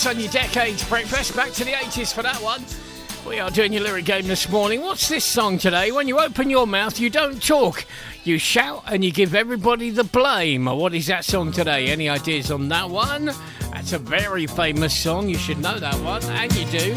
on your Decades Breakfast. Back to the 80s for that one. We are doing your lyric game this morning. What's this song today? When you open your mouth, you don't talk. You shout and you give everybody the blame. What is that song today? Any ideas on that one? That's a very famous song. You should know that one. And you do.